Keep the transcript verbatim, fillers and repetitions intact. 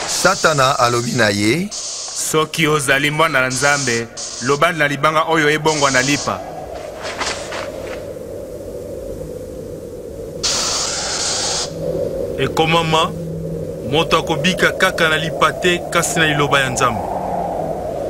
Satana alobi na ye, soki ozali mwana na Nzambe, loba na libanga oyo ebongwa na lipa. Ekomama, moto akobika kaka na lipa te kasi na liloba ya Nzambe.